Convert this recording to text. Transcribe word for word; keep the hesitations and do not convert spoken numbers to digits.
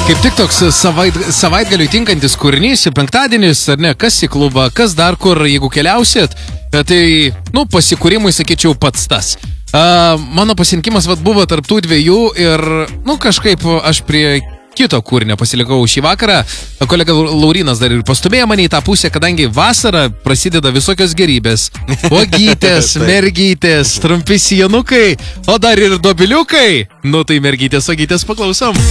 Kaip tik toks savait, savaitgaliui tinkantis kūrinys, penktadienis, ar ne, kas į klubą, kas dar kur, jeigu keliausit, tai, nu, pasikūrimui, sakyčiau, pats tas. Uh, mano pasirinkimas vat buvo tarp tų dviejų ir, nu, kažkaip aš prie kito kūrinio pasilikau šį vakarą. Kolega Laurinas dar ir pastumėjo mane į tą pusę, kadangi vasarą prasideda visokios gerybės. Uogytės, mergytės, trumpi sijonukai, o dar ir dobiliukai. Nu tai mergytės, uogytės paklausom.